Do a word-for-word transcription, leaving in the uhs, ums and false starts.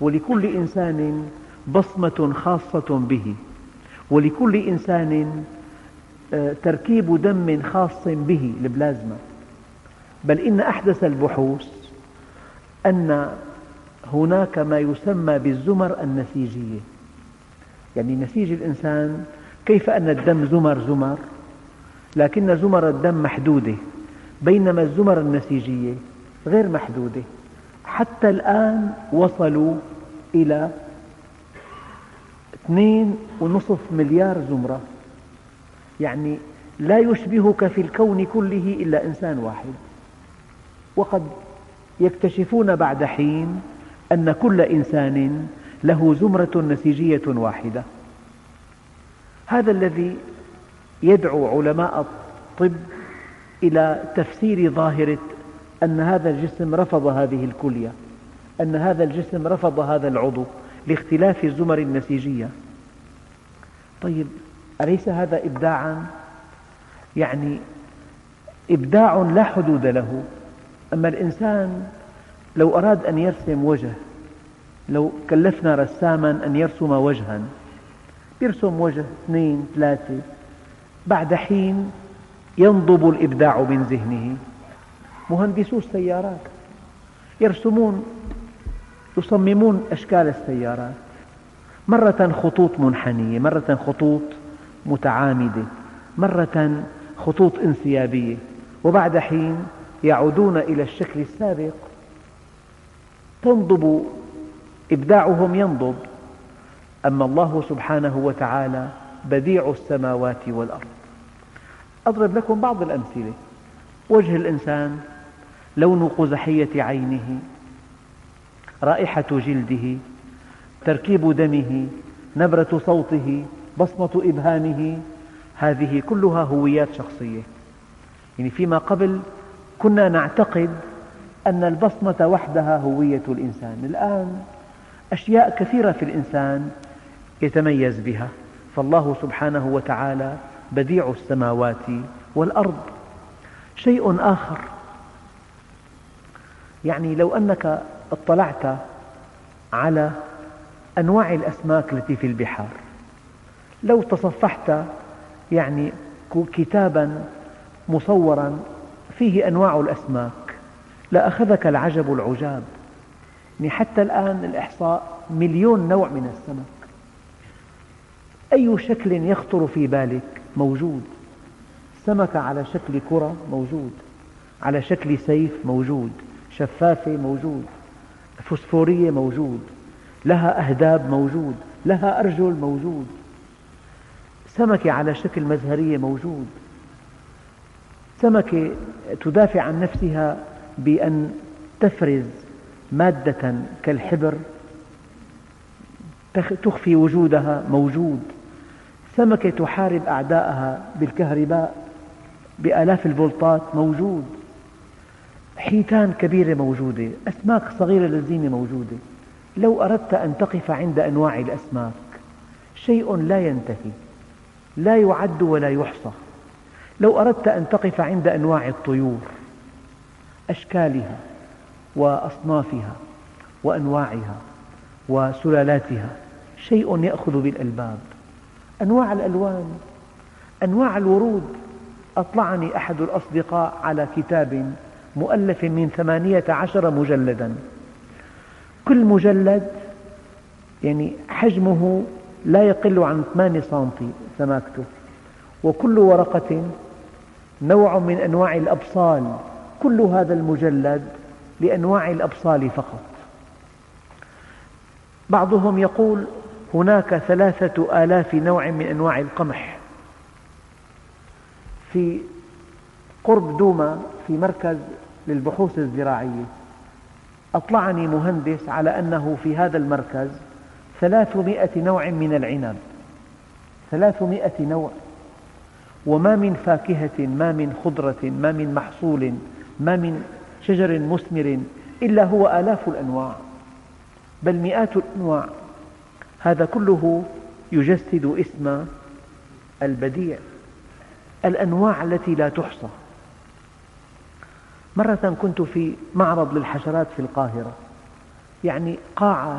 ولكل إنسان بصمة خاصة به، ولكل إنسان تركيب دم خاص به البلازما. بل إن أحدث البحوث أن هناك ما يسمى بالزمر النسيجية. يعني نسيج الإنسان، كيف أن الدم زمر زمر، لكن زمر الدم محدودة، بينما الزمر النسيجية غير محدودة. حتى الآن وصلوا إلى اثنين ونصف مليار زمرة، يعني لا يشبهك في الكون كله إلا إنسان واحد. وقد يكتشفون بعد حين أن كل إنسان له زمرة نسيجية واحدة. هذا الذي يدعو علماء الطب إلى تفسير ظاهرة أن هذا الجسم رفض هذه الكلية، أن هذا الجسم رفض هذا العضو لاختلاف الزمر النسيجية. طيب، أليس هذا إبداعا؟ يعني إبداع لا حدود له. أما الإنسان لو أراد أن يرسم وجه، لو كلفنا رساما أن يرسم وجها، يرسم وجه اثنين ثلاثة، بعد حين ينضب الإبداع من ذهنه. مهندسو السيارات يرسمون يصممون أشكال السيارات، مرة خطوط منحنية، مرة خطوط متعامدة، مرة خطوط انسيابية، وبعد حين يعودون إلى الشكل السابق. تنضب إبداعهم، ينضب. أما الله سبحانه وتعالى بديع السماوات والأرض. أضرب لكم بعض الأمثلة. وجه الإنسان، لون قزحية عينه، رائحة جلده، تركيب دمه، نبرة صوته، بصمة إبهامه، هذه كلها هويات شخصية. يعني فيما قبل كنا نعتقد أن البصمة وحدها هوية الإنسان، الآن أشياء كثيرة في الإنسان يتميز بها. فالله سبحانه وتعالى بديع السماوات والأرض. شيء آخر، يعني لو أنك اطلعت على أنواع الأسماك التي في البحار، لو تصفحت يعني كتابا مصورا فيه أنواع الأسماك لأخذك العجب العجاب. يعني حتى الآن الإحصاء مليون نوع من السمك، أي شكل يخطر في بالك موجود. سمكة على شكل كرة موجود، على شكل سيف موجود، شفافة موجود، فسفورية موجود، لها أهداب موجود، لها أرجل موجود، سمكة على شكل مزهرية موجود، سمكة تدافع عن نفسها بأن تفرز مادة كالحبر تخفي وجودها موجود، سمكة تحارب أعداءها بالكهرباء بآلاف الفولتات موجود، حيتان كبيرة موجودة، أسماك صغيرة لذيذة موجودة. لو أردت أن تقف عند أنواع الأسماك، شيء لا ينتهي، لا يعد ولا يحصى. لو أردت أن تقف عند أنواع الطيور، أشكالها وأصنافها وأنواعها وسلالاتها، شيء يأخذ بالألباب. أنواع الألوان، أنواع الورود. أطلعني أحد الأصدقاء على كتاب مؤلف من ثمانية عشر مجلدا، كل مجلد يعني حجمه لا يقل عن ثمانية سنتي سماكته، وكل ورقة نوع من أنواع الأبصال. كل هذا المجلد لأنواع الأبصال فقط. بعضهم يقول هناك ثلاثة آلاف نوع من أنواع القمح. في قرب دوما في مركز للبحوث الزراعية أطلعني مهندس على أنه في هذا المركز ثلاثمائة نوع من العنب، ثلاثمائة نوع، وما من فاكهة، ما من خضرة، ما من محصول، ما من شجر مثمر إلا هو آلاف الأنواع، بل مئات الأنواع. هذا كله يجسد اسم البديع، الأنواع التي لا تحصى. مرة كنت في معرض للحشرات في القاهرة، يعني قاعة